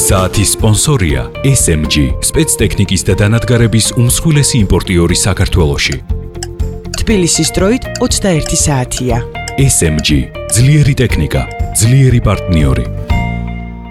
საათის სპონსორია SMG, სპეცტექნიკის და დანადგარების უმსხვილესი იმპორტიორი საქართველოში. თბილისის დროით 21 საათია. SMG, ძლიერი ტექნიკა, ძლიერი პარტნიორი.